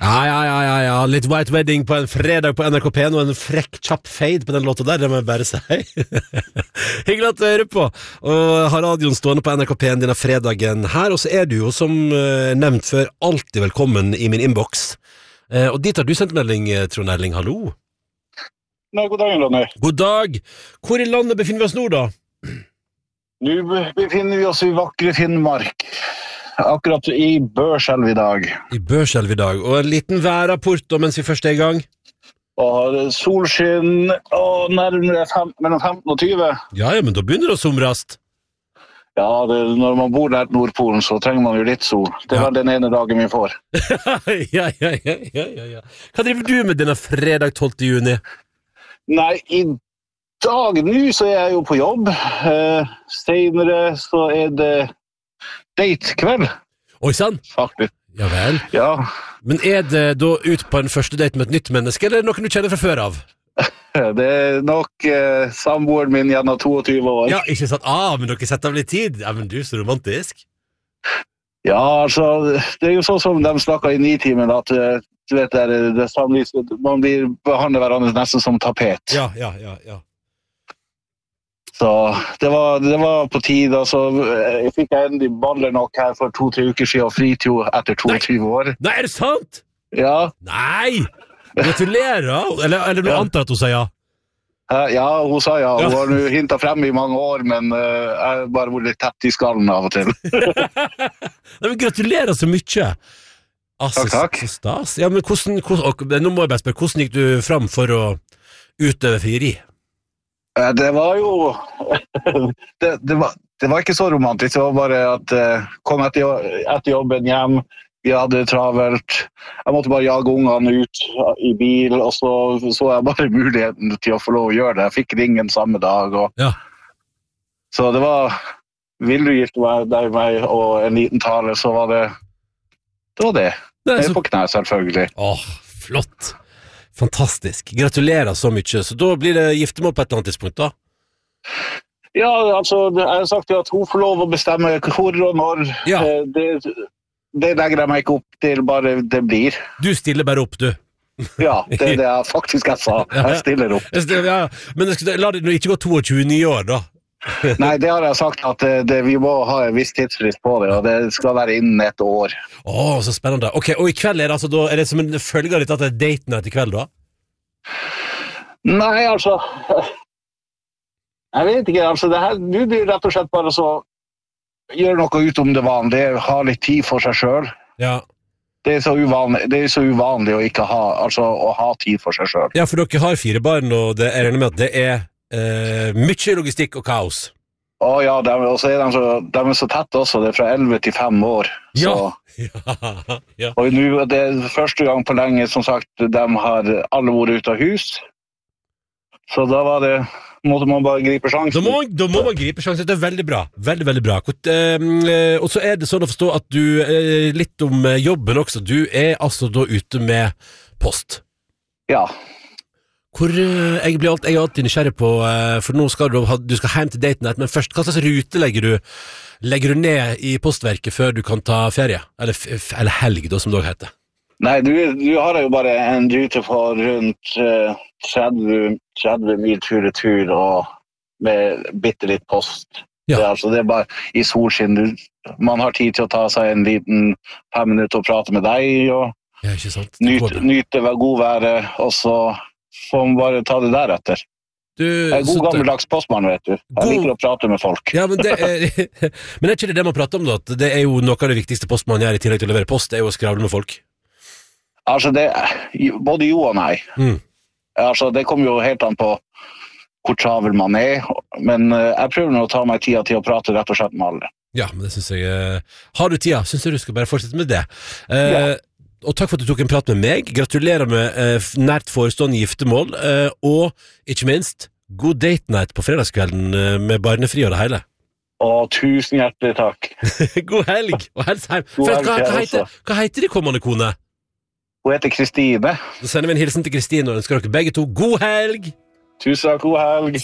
Ja. Litt White Wedding på en fredag på NRK P1 og en frekk kjapp fade på den låta der, det må jeg bare si. Hyggelig at du hører på, og har radioen stående på NRK P1 denne fredagen her, og så er du jo, som nevnt før, alltid velkommen i min inbox. Og dit har du sendt melding, Trond Erling, hallo? Nei, god dag, Ronny. God dag. Hvor i landet befinner vi oss nå, da? Nå befinner vi oss i vakre Finnmark. Akkurat i Børselv i dag. I Børselv i dag, og en liten værrapport da, mens vi først er i gang. Og solskinn, og nærmere mellom 15 og 20. Ja, men da begynner det å somrast. Ja, når man bor nær Nordpolen, så trenger man jo litt sol. Det var den ene dagen vi får. Ja. Hva driver du med denne fredag 12. juni? Nei, i dag nå så er jeg jo på jobb. Senere så er det date-kveld. Oi, sann? Faktisk. Ja vel. Ja. Men er det da ut på en første date med et nytt menneske, eller er det noen du kjenner fra før av? Det er nok samboeren min gjennom 22 år. Ja, ikke sant? Men dere setter av litt tid. Ja, men du er så romantisk. Ja, altså, det er jo sånn som de snakket i Nitimen, at du vet, man blir behandlet hverandre nesten som tapet. Ja. Så det var på tide, altså, jeg fikk endelig baller nok her for 2-3 uker siden, og fritid etter 22 år. Nei, er det sant? Ja. Nei! Gratulerer! Eller du antar at hun sier ja? Ja, hun sa ja. Hun har jo hintet frem i mange år, men jeg har bare vært litt tett i skallen av og til. Nei, men gratulerer så mye! Takk. Så stas. Ja, men nå må jeg bare spørre, hvordan gikk du fram for å utøve frieri? Det var jo det var ikke så romantisk. Det var bare at kom etter jobben hjem, vi hadde det travelt, jeg måtte bare jage ungene ut i bil, og så jeg bare muligheten til å få lov å gjøre det. Jeg fikk ringen samme dag, så det var, vil du gifte deg med meg, og en liten tale, så var det det. Jeg er på knæ, selvfølgelig. Flott. Fantastisk. Gratulerer så mye. Så da blir det giftemål på et eller annet tidspunkt, da? Ja, altså, jeg har sagt at hun får lov å bestemme hvor og når. Ja. Det legger jeg meg ikke opp til, bare det blir. Du stiller bare opp, du. Ja, det er det jeg faktisk sa. Jeg stiller opp. Ja. Men la det ikke gå 22 nye år, da. Nei, det har jeg sagt at vi må ha en viss tidsfrist på det, og det skal være innen et år. Så spennende. Ok, og i kveld er det altså da, er det som en følge av litt at det er date night i kveld da? Nei, altså jeg vet ikke, altså det her, du blir rett og slett bare så gjør noe utom det vanlige, ha litt tid for seg selv. Ja. Det er så uvanlig å ikke ha, altså å ha tid for seg selv. Ja, for dere har 4 barn, og jeg regner med at det er mye logistikk og kaos. Ja, og så er de så tett også, det er fra 11 til 5 år. Ja. Og nå det er første gang på lenge, som sagt, de har alle vært ute av hus. Så da måtte man bare gripe sjansen. Da må man gripe sjansen, det er veldig bra. Veldig, veldig bra. Og så er det sånn å forstå at du, litt om jobben også, du er altså da ute med post. Ja. Jeg er alltid nysgjerrig på, for nå skal du skal hjem til daten her, men først, hva slags rute legger du ned i postverket før du kan ta ferie? Eller helg, da, som det også heter? Nei, du har jo bare en rute for rundt 30 mil tur og med bitte litt post. Ja. Det er bare i solskinn. Man har tid til å ta seg en liten 5 minutter og prate med deg, og ikke sant? nyte god været, og så får man bare ta det deretter. Jeg er god gammeldags postmann, vet du. Jeg liker å prate med folk. Ja, men men er ikke det man prater om, da? At det er jo noe av det viktigste postmannen gjør i tillegg til å levere post, det er jo å skravle med folk. Altså, både jo og nei. Altså, det kommer jo helt an på hvor travel man er, men jeg prøver nå å ta meg tida til å prate rett og slett med alle. Ja, men det synes jeg... Har du tida, synes jeg du skal bare fortsette med det. Og takk for at du tok en prat med meg. Gratulerer med nært forestående giftemål, og ikke minst god date night på fredagskvelden med barnefri og det hele. Tusen hjertelig takk. God helg, og hels hjem. Hva heter de kommende kone? Hun heter Kristine. Da sender vi en hilsen til Kristine og ønsker dere begge to god helg. Tusen takk, god helg.